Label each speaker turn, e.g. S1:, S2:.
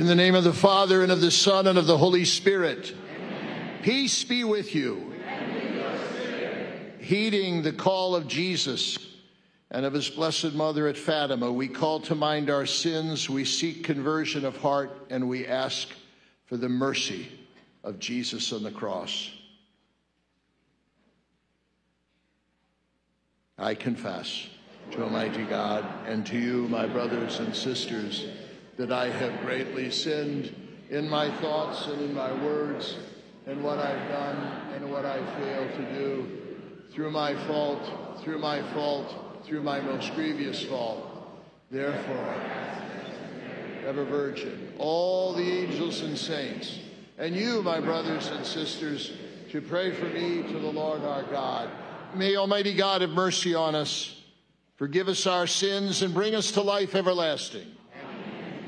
S1: In the name of the Father, and of the Son, and of the Holy Spirit. Amen. Peace be with you.
S2: And with your spirit.
S1: Heeding the call of Jesus and of his blessed mother at Fatima, we call to mind our sins, we seek conversion of heart, and we ask for the mercy of Jesus on the cross. I confess to Almighty God and to you, my brothers and sisters, that I have greatly sinned in my thoughts and in my words, and what I've done and what I failed to do, through my fault, through my most grievous fault. Therefore, ever Virgin, all the angels and saints, and you, my brothers and sisters, to pray for me to the Lord our God. May Almighty God have mercy on us, forgive us our sins, and bring us to life everlasting.